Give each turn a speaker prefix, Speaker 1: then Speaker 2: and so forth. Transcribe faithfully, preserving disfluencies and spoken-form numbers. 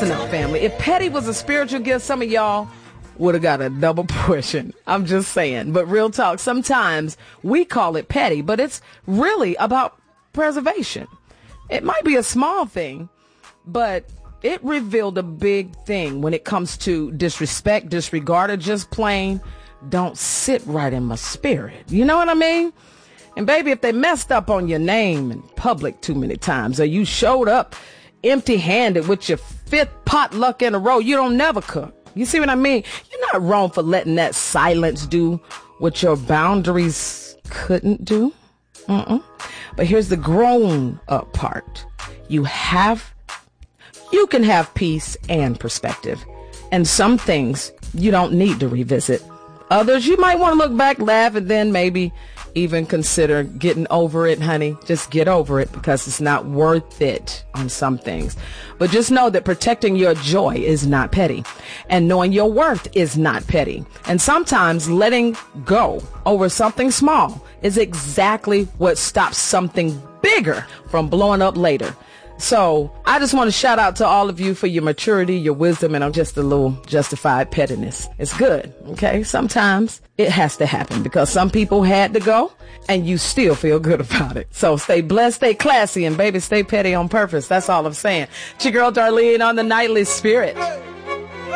Speaker 1: Listen up, family. If petty was a spiritual gift, some of y'all would have got a double portion. I'm just saying. But real talk, sometimes we call it petty, but it's really about preservation. It might be a small thing, but it revealed a big thing when it comes to disrespect, disregard, or just plain don't sit right in my spirit. You know what I mean? And baby, if they messed up on your name in public too many times, or you showed up empty-handed with your fifth potluck in a row, you don't never cook. You see what I mean? You're not wrong for letting that silence do what your boundaries couldn't do. Mm-mm. But here's the grown up part. You have, you can have peace and perspective. And some things you don't need to revisit. Others you might want to look back, laugh, and then maybe even consider getting over it, honey. Just get over it, because it's not worth it on some things. But just know that protecting your joy is not petty, and knowing your worth is not petty. And sometimes letting go over something small is exactly what stops something bigger from blowing up later. So I just want to shout out to all of you for your maturity, your wisdom, and I'm just a little justified pettiness. It's good. Okay. Sometimes it has to happen because some people had to go and you still feel good about it. So stay blessed, stay classy, and baby, stay petty on purpose. That's all I'm saying. It's your girl Darlene on the Nightly Spirit.